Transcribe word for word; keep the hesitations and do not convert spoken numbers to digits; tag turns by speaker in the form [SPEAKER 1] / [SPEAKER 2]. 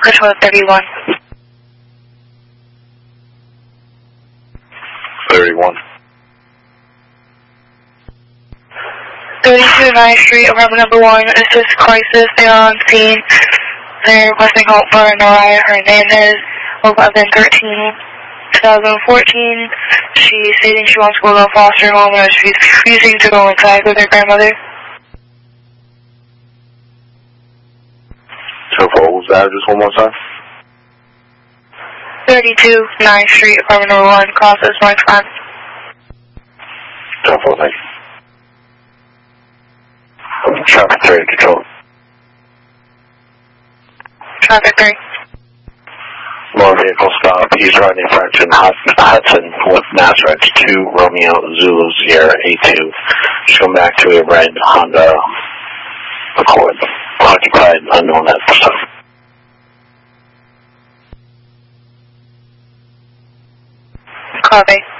[SPEAKER 1] Richwood thirty-one.
[SPEAKER 2] thirty-one.
[SPEAKER 1] thirty-two ninth Street, apartment number one. Assist crisis. They are on scene. They're requesting help for Noriah Hernandez, eleven thirteen twenty fourteen. She's stating she wants to go to a foster home and she's refusing to go inside with her grandmother.
[SPEAKER 2] So what was that? Just one more time?
[SPEAKER 1] thirty-two ninth Street, apartment number one. Crosses one five.
[SPEAKER 2] ten four, thank you. Traffic three, control.
[SPEAKER 1] Traffic three.
[SPEAKER 2] Motor vehicle stop. He's riding infraction Hudson with Mass Rex two Romeo Zulu Sierra A two. Just come back to a red Honda Accord. Occupied, unknown at the stop.
[SPEAKER 1] Copy.